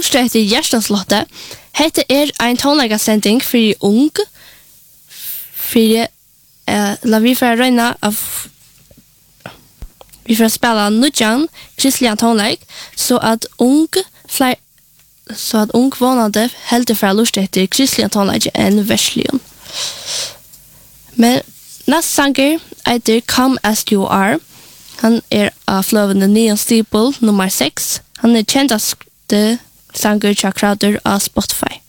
lust etter hjertanslottet. Hette en tonleikasending for ung. La vi får røyne av vi får spela nudjan kristliga tonleik så att ung vånande helt för lust efter kristliga tonleik än verslion. Men nästa sanger heter Come As You Are. Han av flövande Neon Steeple nummer 6. Han kändaste sanger till Crowder av Spotify.